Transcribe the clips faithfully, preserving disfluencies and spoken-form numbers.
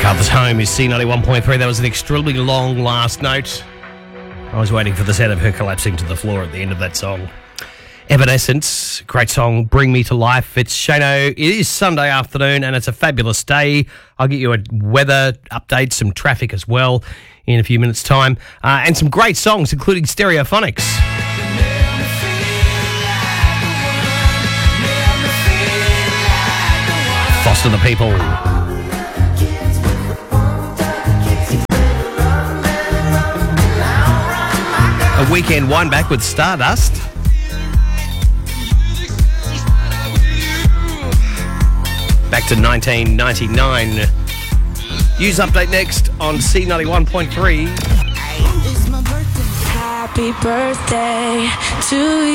MacArthur's Home is C ninety-one point three. That was an extremely long last note. I was waiting for the sound of her collapsing to the floor at the end of that song. Evanescence, great song, Bring Me to Life. It's Shano. It is Sunday afternoon and it's a fabulous day. I'll get you a weather update, some traffic as well in a few minutes' time, uh, and some great songs, including Stereophonics. Foster the People. A weekend wind back with Stardust. Back to nineteen ninety-nine. News update next on C ninety-one point three. Happy birthday to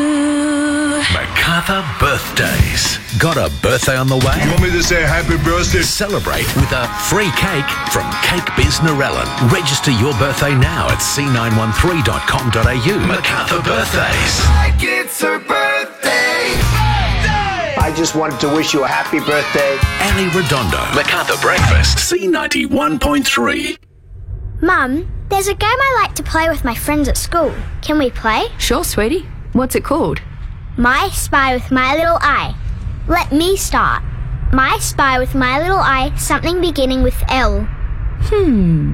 you. MacArthur Birthdays. Got a birthday on the way? You want me to say happy birthday? Celebrate with a free cake from Cake Biz Narellan. Register your birthday now at c nine one three dot com dot a u. MacArthur Birthdays. Like it's her birthday. birthday! I just wanted to wish you a happy birthday. Ali Redondo. MacArthur Breakfast. C ninety-one point three. Mum, there's a game I like to play with my friends at school. Can we play? Sure, sweetie. What's it called? My Spy with My Little Eye. Let me start. My Spy with My Little Eye, something beginning with L. Hmm.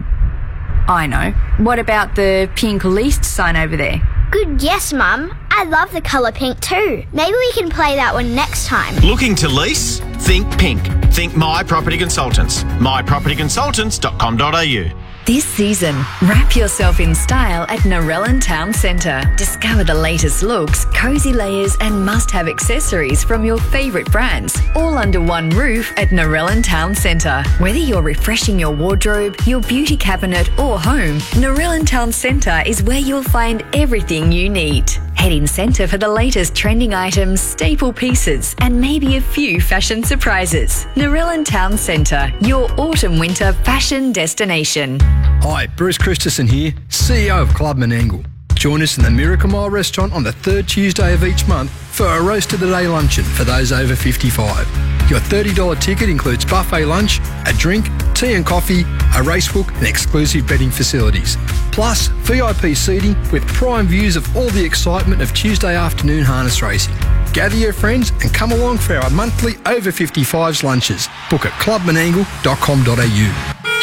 I know. What about the pink leased sign over there? Good guess, Mum. I love the colour pink too. Maybe we can play that one next time. Looking to lease? Think pink. Think My Property Consultants. my property consultants dot com dot a u. This season, wrap yourself in style at Narellan Town Centre. Discover the latest looks, cosy layers and must-have accessories from your favourite brands, all under one roof at Narellan Town Centre. Whether you're refreshing your wardrobe, your beauty cabinet or home, Narellan Town Centre is where you'll find everything you need. Head in centre for the latest trending items, staple pieces and maybe a few fashion surprises. Narellan Town Centre, your autumn-winter fashion destination. Hi, Bruce Christensen here, C E O of Club Menangle. Join us in the Miracle Mile restaurant on the third Tuesday of each month for a roast of the day luncheon for those over fifty-five. Your thirty dollars ticket includes buffet lunch, a drink, tea and coffee, a racebook and exclusive betting facilities. Plus, V I P seating with prime views of all the excitement of Tuesday afternoon harness racing. Gather your friends and come along for our monthly over fifty-fives lunches. Book at club menangle dot com dot a u.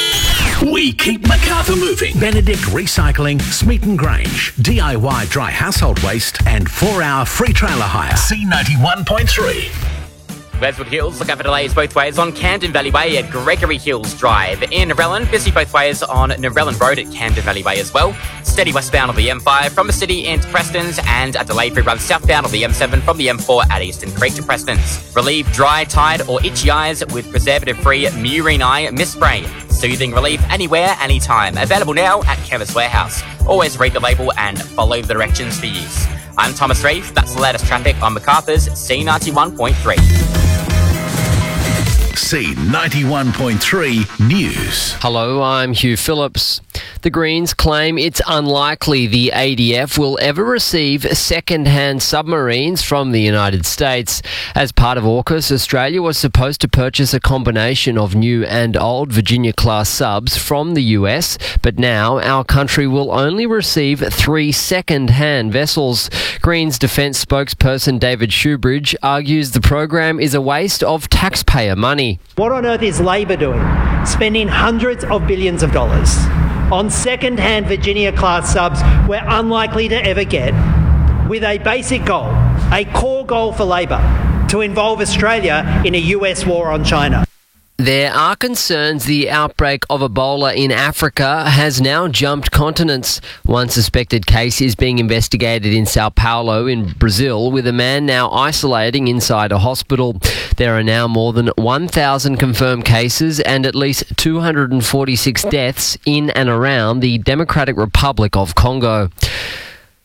We keep MacArthur moving. Benedict Recycling, Smeaton Grange, D I Y dry household waste and four hour free trailer hire. C ninety-one point three. Westwood Hills, look out for delays both ways on Camden Valley Way at Gregory Hills Drive. In Narellan, busy both ways on Narellan Road at Camden Valley Way as well. Steady westbound on the M five from the city into Preston's, and a delayed free run southbound on the M seven from the M four at Eastern Creek to Preston's. Relieve dry, tired or itchy eyes with preservative-free Murine Eye Mist Spray. Soothing relief anywhere, anytime. Available now at Chemist Warehouse. Always read the label and follow the directions for use. I'm Thomas Reeve. That's the latest traffic on MacArthur's C ninety-one point three. C ninety-one point three News. Hello, I'm Hugh Phillips. The Greens claim it's unlikely the A D F will ever receive second-hand submarines from the United States. As part of AUKUS, Australia was supposed to purchase a combination of new and old Virginia-class subs from the U S, but now our country will only receive three second-hand vessels. Greens Defence spokesperson David Shoebridge argues the program is a waste of taxpayer money. What on earth is Labor doing? Spending hundreds of billions of dollars on second-hand Virginia-class subs we're unlikely to ever get, with a basic goal, a core goal for Labor, to involve Australia in a U S war on China. There are concerns the outbreak of Ebola in Africa has now jumped continents. One suspected case is being investigated in Sao Paulo in Brazil, with a man now isolating inside a hospital. There are now more than one thousand confirmed cases and at least two hundred forty-six deaths in and around the Democratic Republic of Congo.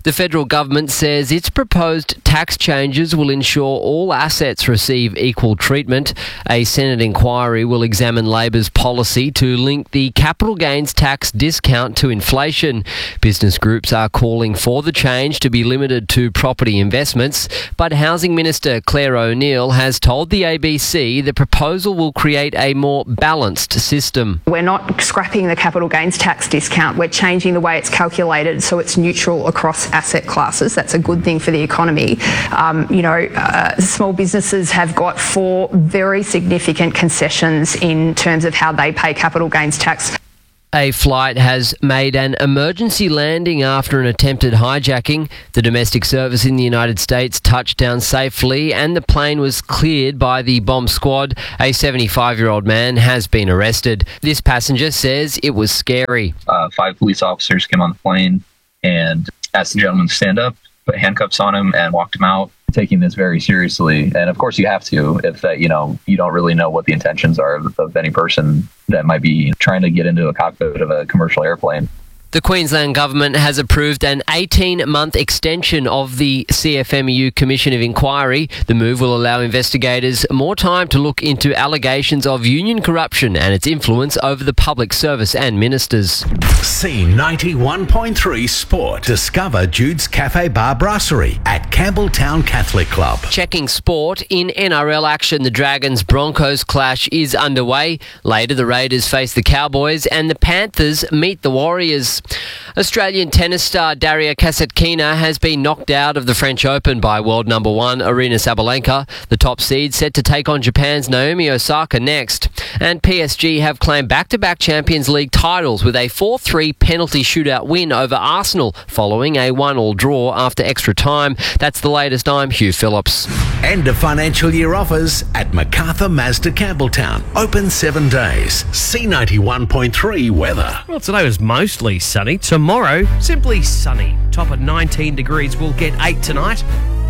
The federal government says its proposed tax changes will ensure all assets receive equal treatment. A Senate inquiry will examine Labor's policy to link the capital gains tax discount to inflation. Business groups are calling for the change to be limited to property investments, but Housing Minister Claire O'Neill has told the A B C the proposal will create a more balanced system. We're not scrapping the capital gains tax discount. We're changing the way it's calculated so it's neutral across asset classes. That's a good thing for the economy. Um, you know, uh, small businesses have got four very significant concessions in terms of how they pay capital gains tax. A flight has made an emergency landing after an attempted hijacking. The domestic service in the United States touched down safely and the plane was cleared by the bomb squad. A seventy-five-year-old man has been arrested. This passenger says it was scary. Uh, five police officers came on the plane and asked the gentleman to stand up, put handcuffs on him, and walked him out. Taking this very seriously, and of course you have to, if that you know you don't really know what the intentions are of, of any person that might be trying to get into a cockpit of a commercial airplane. The Queensland Government has approved an eighteen-month extension of the C F M E U Commission of Inquiry. The move will allow investigators more time to look into allegations of union corruption and its influence over the public service and ministers. C ninety-one point three Sport. Discover Jude's Cafe Bar Brasserie at Campbelltown Catholic Club. Checking sport. In N R L action, the Dragons-Broncos clash is underway. Later, the Raiders face the Cowboys and the Panthers meet the Warriors. Australian tennis star Daria Kasatkina has been knocked out of the French Open by world number one Aryna Sabalenka. The top seed set to take on Japan's Naomi Osaka next. And P S G have claimed back-to-back Champions League titles with a four three penalty shootout win over Arsenal following a one all draw after extra time. That's the latest. I'm Hugh Phillips. End of financial year offers at MacArthur Mazda Campbelltown. Open seven days. C ninety-one point three weather. Well, today was mostly sunny. Tomorrow, simply sunny. Top at nineteen degrees. We'll get eight tonight.